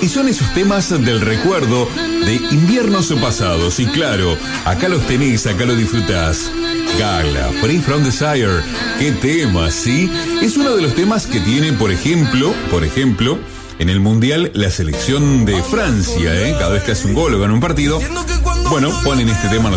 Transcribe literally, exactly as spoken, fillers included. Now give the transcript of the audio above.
Y son esos temas del recuerdo de inviernos pasados. Y claro, acá los tenés, acá lo disfrutás. Gala, Free From Desire. ¿Qué tema, sí? Es uno de los temas que tiene, por ejemplo, por ejemplo, en el Mundial la selección de Francia, ¿eh? Cada vez que hace un gol o gana un partido, bueno, ponen este tema.